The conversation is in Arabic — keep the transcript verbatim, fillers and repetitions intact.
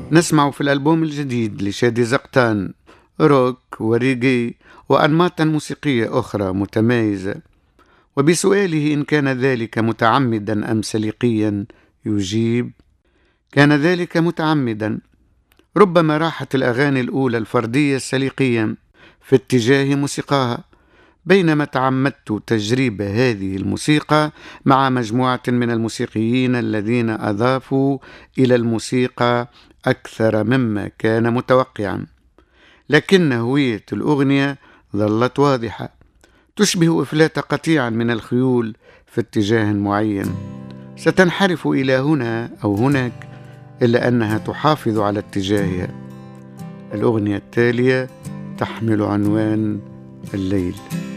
نسمع في الألبوم الجديد لشادي زقطان روك وريغي وأنماطا موسيقية أخرى متميزة. وبسؤاله إن كان ذلك متعمدا أم سليقيا يجيب: كان ذلك متعمدا. ربما راحت الأغاني الأولى الفردية السليقية في اتجاه موسيقاها، بينما تعمدت تجريب هذه الموسيقى مع مجموعة من الموسيقيين الذين أضافوا إلى الموسيقى أكثر مما كان متوقعا، لكن هوية الأغنية ظلت واضحة، تشبه إفلات قطيعا من الخيول في اتجاه معين. ستنحرف إلى هنا أو هناك، إلا أنها تحافظ على اتجاهها. الأغنية التالية تحمل عنوان الليل.